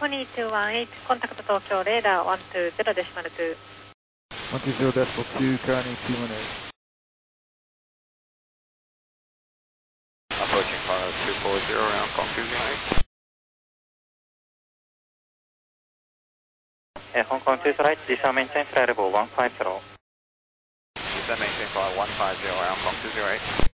2218, contact Tokyo radar 120.2. 120.2, currently 218. Approaching final 240, round Kong 208. Hong Kong 2 right, descend maintain flight level 150. Descend maintain flight 150, round Kong 208.